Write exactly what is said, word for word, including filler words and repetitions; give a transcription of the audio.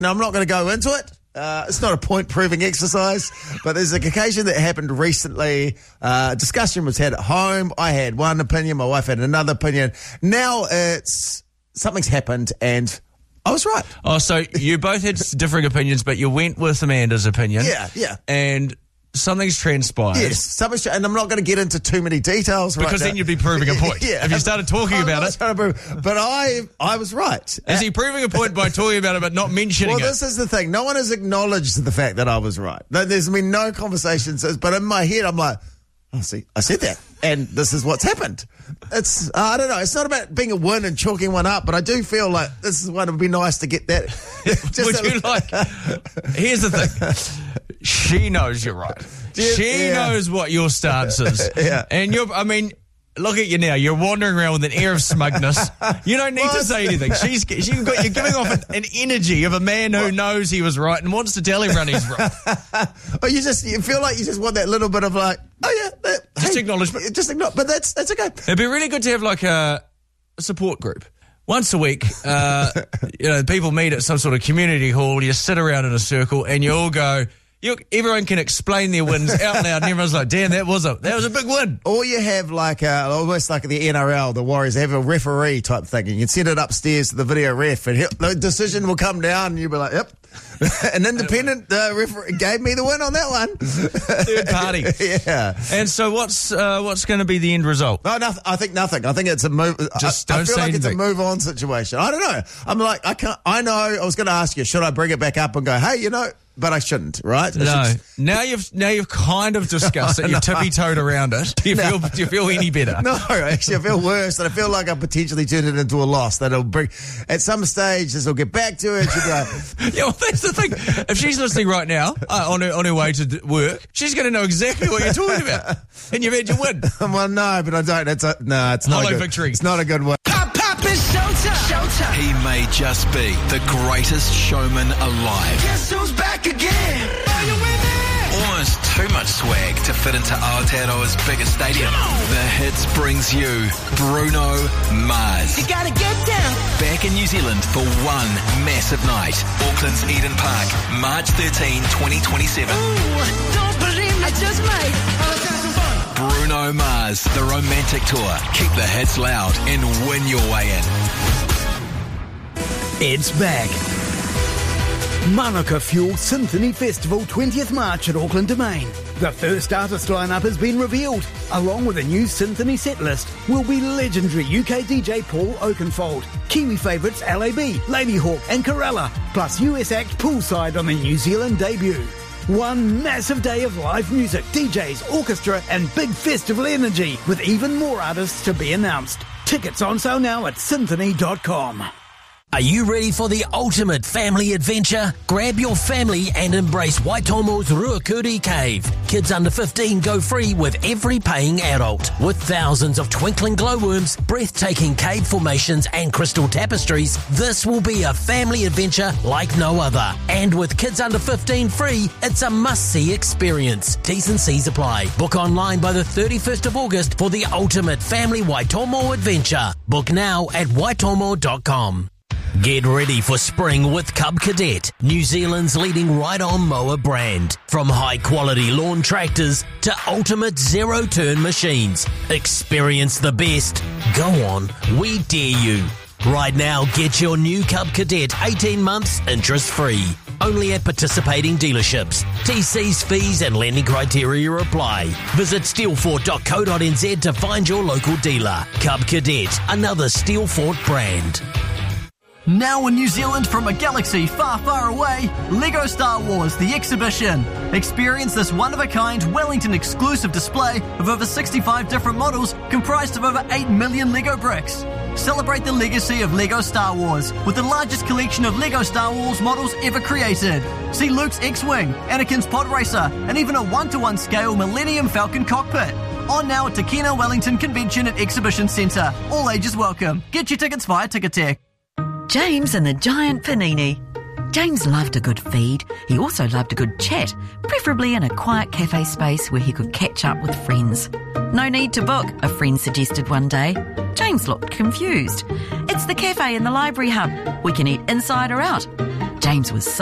Now, I'm not going to go into it. Uh, it's not a point-proving exercise, but there's an occasion that happened recently. Uh, discussion was had at home. I had one opinion. My wife had another opinion. Now it's something's happened, and I was right. Oh, so you both had differing opinions, but you went with Amanda's opinion. Yeah, yeah. And something's transpired. Yes, something's, and I'm not going to get into too many details right because now. then you'd be proving a point. Yeah, if you started talking I'm about not it. trying to prove, but I, I was right. Is he proving a point by talking about it but not mentioning well, it? Well, this is the thing. No one has acknowledged the fact that I was right. There's been no conversations, but in my head, I'm like, oh, see, I said that, and this is what's happened. It's, uh, I don't know, it's not about being a win and chalking one up, but I do feel like this is one, it would be nice to get that. Would you like, here's the thing, she knows you're right. Yeah, she yeah. knows what your stance is. Yeah. And you're, I mean, look at you now. You're wandering around with an air of smugness. You don't need Well, to say anything. She's, she's got, you're giving off an, an energy of a man who knows he was right and wants to tell everyone he's right. Or you just, you feel like you just want that little bit of like, oh yeah. That, Just hey, acknowledgement. Just acknowledge, but that's, that's okay. It'd be really good to have like a, a support group. Once a week, uh, you know, people meet at some sort of community hall, you sit around in a circle and you all go, you, everyone can explain their wins out loud and everyone's like, damn, that was a that was a big win. Or you have like a, almost like the N R L, the Warriors, have a referee type thing, and you can send it upstairs to the video ref, and the decision will come down, and you'll be like, yep. An independent uh, referee gave me the win on that one. Third party. Yeah. And so what's uh, what's going to be the end result? No, nothing. I think nothing. I think it's a move. Just I, don't I feel say like anything. It's a move on situation. I don't know. I'm like, I can't. I know. I was going to ask you, should I bring it back up and go, hey, you know, but I shouldn't, right? I No. should- Now you've now you've kind of discussed it. You've tippy-toed around it. Do you No. feel do you feel any better? No, actually, I feel worse. And I feel like I potentially turned it into a loss. That it'll bring at some stage. This will get back to it. She'll be like, Yeah, well, that's the thing. If she's listening right now uh, on her on her way to d- work, she's going to know exactly what you're talking about, and you've had your win. well, no, but I don't. It's a, no, it's not Hollow a good, victory. It's not a good one. Pop, pop, it's showtime. Showtime. He may just be the greatest showman alive. Guess who's back again? Are you with me? Almost too much swag to fit into Aotearoa's biggest stadium. The Hits brings you Bruno Mars. You gotta get down. Back in New Zealand for one massive night. Auckland's Eden Park, March thirteenth, twenty twenty-seven. Ooh, don't believe me, I just might. Oh, let's have some fun. Bruno Mars, the romantic tour. Keep the hits loud and win your way in. It's back. Manuka Fuel Symphony Festival twentieth March at Auckland Domain. The first artist lineup has been revealed. Along with a new symphony set list will be legendary U K D J Paul Oakenfold, Kiwi favourites L A B, Ladyhawke and Corella, plus U S act Poolside on the New Zealand debut. One massive day of live music, D Js, orchestra and big festival energy, with even more artists to be announced. Tickets on sale now at symphony dot com. Are you ready for the ultimate family adventure? Grab your family and embrace Waitomo's Ruakuri Cave. Kids under fifteen go free with every paying adult. With thousands of twinkling glowworms, breathtaking cave formations and crystal tapestries, this will be a family adventure like no other. And with kids under fifteen free, it's a must-see experience. T's and C's apply. Book online by the thirty-first of August for the ultimate family Waitomo adventure. Book now at waitomo dot com. Get ready for spring with Cub Cadet, New Zealand's leading ride-on mower brand. From high-quality lawn tractors to ultimate zero-turn machines. Experience the best. Go on, we dare you. Right now, get your new Cub Cadet eighteen months interest-free. Only at participating dealerships. T Cs, fees and lending criteria apply. Visit steelfort dot co dot n z to find your local dealer. Cub Cadet, another Steelfort brand. Now in New Zealand from a galaxy far, far away, LEGO Star Wars The Exhibition. Experience this one-of-a-kind Wellington exclusive display of over sixty-five different models comprised of over eight million LEGO bricks. Celebrate the legacy of LEGO Star Wars with the largest collection of LEGO Star Wars models ever created. See Luke's X-Wing, Anakin's Pod Racer, and even a one-to-one scale Millennium Falcon cockpit. On now at Takina Wellington Convention and Exhibition Centre. All ages welcome. Get your tickets via Ticketek. James and the Giant Panini. James loved a good feed. He also loved a good chat, preferably in a quiet cafe space where he could catch up with friends. No need to book, a friend suggested one day. James looked confused. It's the cafe in the library hub. We can eat inside or out. James was so